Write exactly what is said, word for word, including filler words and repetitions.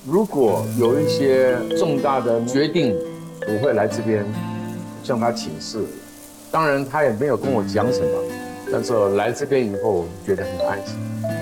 如果有一些重大的决定，我会来这边向他请示。当然，他也没有跟我讲什么，但是来这边以后，觉得很安心。